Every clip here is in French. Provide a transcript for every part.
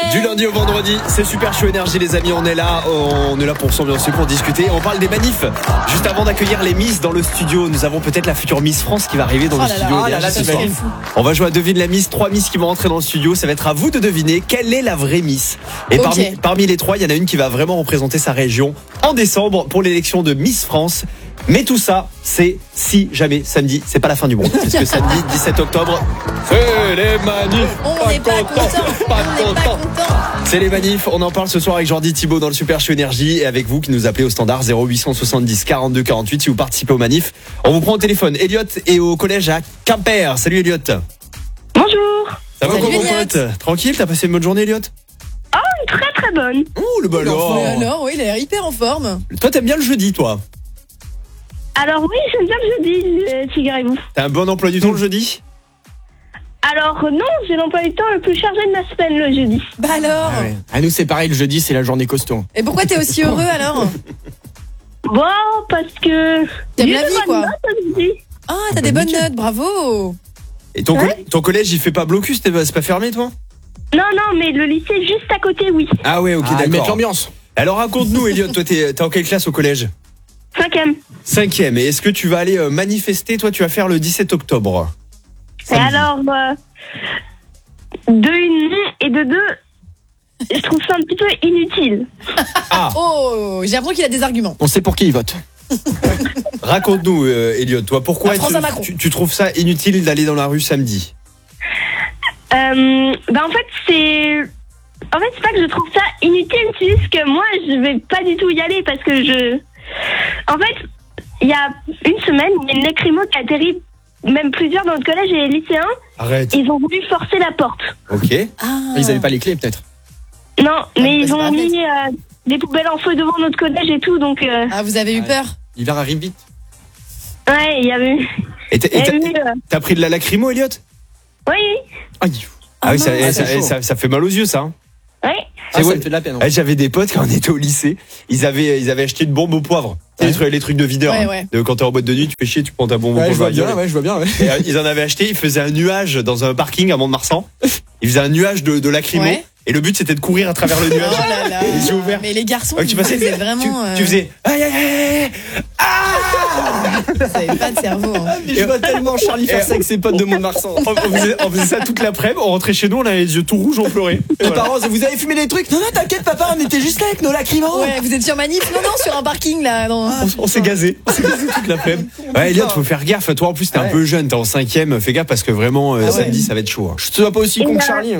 Du lundi au vendredi, c'est Super Show Énergie les amis, on est là pour s'ambiancer, pour discuter. On parle des manifs. Juste avant d'accueillir les Miss dans le studio, nous avons peut-être la future Miss France qui va arriver dans le studio. Ce soir. On va jouer à Devine la Miss, 3 Miss qui vont entrer dans le studio. Ça va être à vous de deviner quelle est la vraie Miss. Et parmi les 3, il y en a une qui va vraiment représenter sa région en décembre pour l'élection de Miss France. Mais tout ça, c'est si jamais samedi, c'est pas la fin du monde. Parce que samedi 17 octobre, c'est les manifs. On n'est pas content. C'est les manifs. On en parle ce soir avec Jordi Thibault dans le Super Show Énergie et avec vous qui nous appelez au standard 0870 42 48 si vous participez aux manifs. On vous prend au téléphone. Elliot est au collège à Quimper. Salut Elliot. Bonjour. Ça va comment pote? Tranquille, t'as passé une bonne journée Elliot? Oh, une très très bonne. Oh le ballon. Alors, oui, il a l'air hyper en forme. Toi t'aimes bien le jeudi toi? Alors oui, j'aime bien le jeudi, figurez-vous. T'as un bon emploi du temps le jeudi? Alors non, j'ai l'emploi du temps le plus chargé de ma semaine le jeudi. Bah alors À nous c'est pareil, le jeudi c'est la journée costaud. Et pourquoi t'es aussi heureux alors? Bon, parce que... T'aimes la vie quoi. Notes, ah, t'as des bonnes notes, bravo. Et ton collège il fait pas blocus, c'est pas fermé toi? Non, mais le lycée juste à côté, oui. Ah ouais, ok, d'accord. Mettre l'ambiance. Alors raconte-nous Elliot, toi t'es en quelle classe au collège? 5e. 5e, et est-ce que tu vas aller manifester? Toi tu vas faire le 17 octobre. Et alors, de une et de deux, je trouve ça un petit peu inutile. Ah. Oh, j'ai l'impression qu'il a des arguments. On sait pour qui il vote. Raconte-nous Elliot, toi pourquoi tu trouves ça inutile d'aller dans la rue samedi? En fait c'est pas que je trouve ça inutile, c'est juste que moi je vais pas du tout y aller parce que en fait, il y a une semaine, il y a une lacrymo qui a atterri, même plusieurs dans notre collège et les lycéens. Arrête. Ils ont voulu forcer la porte. Ok. Ah. Ils avaient pas les clés peut-être. Non, mais ils ont mis des poubelles en feu devant notre collège et tout, donc... Ah, vous avez eu peur? L'hiver arrive vite. Ouais, il y avait... Et t'as pris de la lacrymo, Elliot? Oui. Ah oui, ça fait mal aux yeux, ça. Oui. Ça me fait de la peine. J'avais des potes quand on était au lycée, ils avaient acheté une bombe au poivre. Les trucs de videur. Ouais. Quand t'es en boîte de nuit, tu fais chier, tu prends ta bombe au poivre. Je vois bien. Et, ils en avaient acheté, ils faisaient un nuage dans un parking à Mont-de-Marsan. Ils faisaient un nuage de lacrymo. Ouais. Et le but c'était de courir à travers le nuage. Oh là là. Les yeux ouverts. Mais les garçons, tu faisais vraiment. Tu faisais aïe aïe aïe. Vous avez pas de cerveau. Hein. Je vois tellement Charlie faire ça avec ses potes de Mont-de-Marsan. On faisait ça toute l'après-midi, on rentrait chez nous, on avait les yeux tout rouges, on pleurait. Les parents, vous avez fumé des trucs? Non, t'inquiète papa, on était juste là avec nos lacrymos. Ouais, vous êtes sur manif? Non, sur un parking là. On s'est gazé. Toute l'après-midi. Ouais, Elliot, faut faire gaffe. Toi en plus t'es un peu jeune, t'es en 5e, fais gaffe parce que vraiment samedi ça va être chaud. Je te vois pas aussi con que Charlie.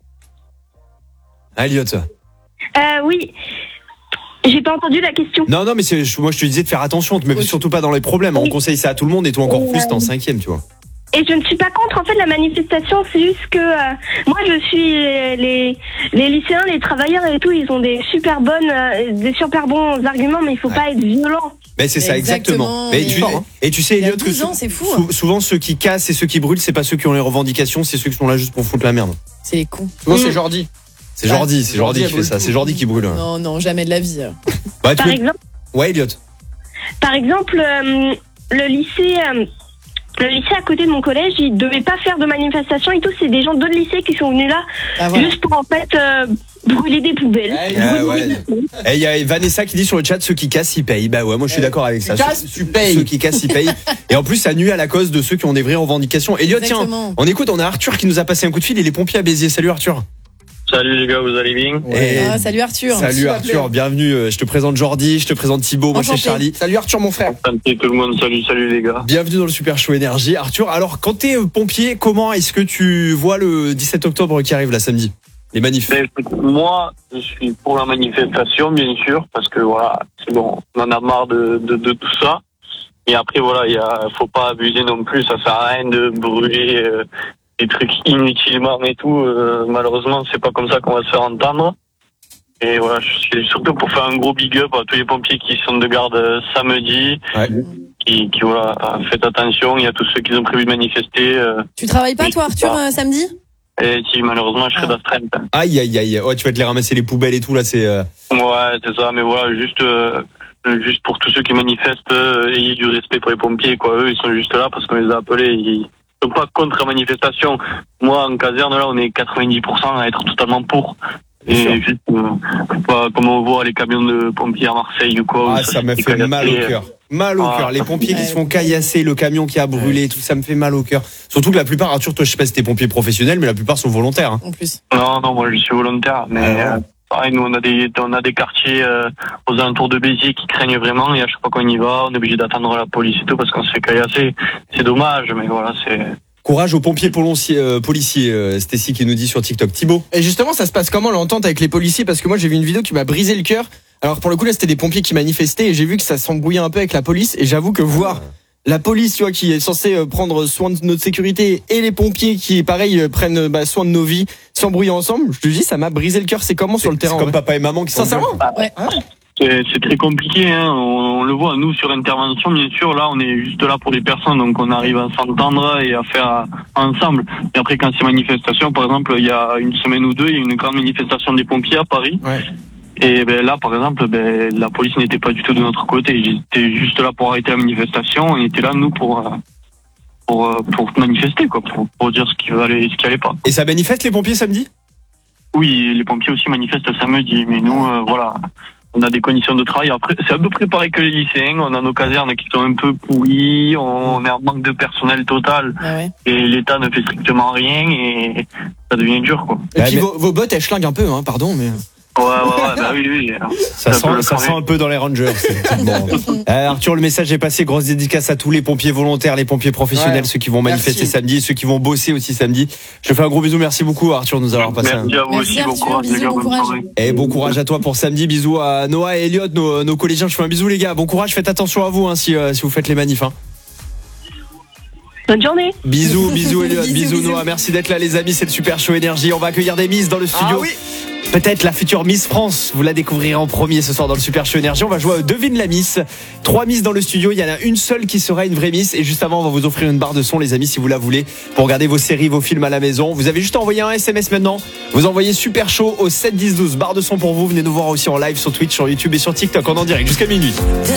Elliot. Oui. J'ai pas entendu la question. Non, mais moi je te disais de faire attention, te mets surtout pas dans les problèmes. On conseille ça à tout le monde et toi encore plus, t'es en 5e, tu vois. Et je ne suis pas contre en fait la manifestation, c'est juste que moi je suis les lycéens, les travailleurs et tout, ils ont des super bons arguments, mais il faut pas être violent. Mais c'est ça exactement. Et tu sais Elliot que c'est fou. Souvent ceux qui cassent et ceux qui brûlent, c'est pas ceux qui ont les revendications, c'est ceux qui sont là juste pour foutre la merde. C'est les cons. Souvent c'est Jordi. C'est Jordi qui fait ça, c'est Jordi qui brûle. Non, jamais de la vie. Par exemple. Ouais, Elliot. Par exemple, le lycée à côté de mon collège, ils devaient pas faire de manifestation et tout. C'est des gens d'autres lycées qui sont venus là juste pour en fait brûler des poubelles. Et il y a Vanessa qui dit sur le chat, ceux qui cassent ils payent. Bah ouais, moi je suis d'accord avec ça. Ceux qui cassent ils payent. Et en plus ça nuit à la cause de ceux qui ont des vraies revendications. Elliot, tiens, on a Arthur qui nous a passé un coup de fil. Il est pompier à Béziers. Salut Arthur. Salut les gars, vous allez bien? Salut Arthur. Salut Arthur, bienvenue. Je te présente Jordi, je te présente Thibaut, moi c'est Charlie. Salut Arthur mon frère. Salut tout le monde, salut les gars. Bienvenue dans le Super Show Énergie. Arthur, alors quand t'es pompier, comment est-ce que tu vois le 17 octobre qui arrive là samedi? Les manifs. Moi, je suis pour la manifestation bien sûr, parce que voilà, c'est bon, on en a marre de tout ça. Et après voilà, faut pas abuser non plus, ça sert à rien de brûler des trucs inutilement et tout. Malheureusement, c'est pas comme ça qu'on va se faire entendre. Et voilà, je suis surtout pour faire un gros big up à tous les pompiers qui sont de garde samedi. Ouais. Qui voilà, faites attention. Il y a tous ceux qui ont prévu de manifester. Tu travailles pas toi, Arthur, samedi? Et si malheureusement, je serai d'astreinte. Aïe. Ouais, tu vas te les ramasser les poubelles et tout là, c'est. Ouais, c'est ça. Mais voilà, juste pour tous ceux qui manifestent, ayez du respect pour les pompiers, quoi. Eux, ils sont juste là parce qu'on les a appelés. Ils sont pas contre la manifestation. Moi, en caserne, là, on est 90% à être totalement pour. Et juste, faut pas, comme on voit les camions de pompiers à Marseille ou quoi. Ah, ça m'a fait mal au cœur. Mal au cœur. Les pompiers qui se font caillasser, le camion qui a brûlé, tout ça me fait mal au cœur. Surtout que la plupart, Arthur, toi, je sais pas si t'es pompier professionnel, mais la plupart sont volontaires. Hein. En plus. Non, moi je suis volontaire, mais pareil, nous on a des quartiers aux alentours de Béziers qui craignent vraiment, et à chaque fois qu'on y va, on est obligé d'attendre la police et tout parce qu'on se fait caillasser. C'est dommage, mais voilà, c'est... Courage aux pompiers policiers, Stécie qui nous dit sur TikTok. Thibaut. Et justement, ça se passe comment l'entente avec les policiers? Parce que moi, j'ai vu une vidéo qui m'a brisé le cœur. Alors pour le coup, là, c'était des pompiers qui manifestaient et j'ai vu que ça s'embrouillait un peu avec la police. Et j'avoue que voir la police, tu vois, qui est censée prendre soin de notre sécurité, et les pompiers qui, pareil, prennent soin de nos vies, s'embrouiller ensemble, je te dis, ça m'a brisé le cœur. C'est comment sur le terrain? C'est comme papa et maman qui sont sincèrement. Ouais. C'est très compliqué, hein. On le voit, nous, sur intervention, bien sûr, là, on est juste là pour les personnes, donc on arrive à s'entendre et à faire ensemble. Et après, quand c'est manifestation, par exemple, il y a une semaine ou deux, il y a une grande manifestation des pompiers à Paris. Ouais. Et là, par exemple, la police n'était pas du tout de notre côté. Ils étaient juste là pour arrêter la manifestation. On était là, nous, pour manifester, quoi, pour dire ce qui allait pas. Et ça manifeste les pompiers samedi? Oui, les pompiers aussi manifestent samedi, mais nous, voilà. On a des conditions de travail. Après, c'est à peu près pareil que les lycéens. On a nos casernes qui sont un peu pourries. On est en manque de personnel total. Ah ouais. Et l'État ne fait strictement rien et ça devient dur, quoi. Et puis vos bottes, elles schlinguent un peu, hein, pardon, mais... Ouais, bah oui. Ça sent un peu dans les Rangers. Bon. Arthur, le message est passé. Grosse dédicace à tous les pompiers volontaires, les pompiers professionnels, ceux qui vont manifester samedi et ceux qui vont bosser aussi samedi. Je te fais un gros bisou. Merci beaucoup, Arthur, de nous avoir passé. Merci à vous aussi. Bon courage. Et bon courage à toi pour samedi. Bisous à Noah et Elliot, nos collégiens. Je fais un bisou, les gars. Bon courage. Faites attention à vous hein, si vous faites les manifs. Hein. Bonne journée. Bisous Elliot, bisous Noah. Merci d'être là, les amis. C'est le Super Show Énergie. On va accueillir des Miss dans le studio. Ah oui. Peut-être la future Miss France. Vous la découvrirez en premier ce soir dans le Super Show Énergie. On va jouer à Devine la Miss. 3 Miss dans le studio. Il y en a une seule qui sera une vraie Miss. Et juste avant, on va vous offrir une barre de son, les amis, si vous la voulez, pour regarder vos séries, vos films à la maison. Vous avez juste envoyé un SMS maintenant. Vous envoyez Super Show au 7 10 12. Barre de son pour vous. Venez nous voir aussi en live sur Twitch, sur YouTube et sur TikTok en direct jusqu'à minuit.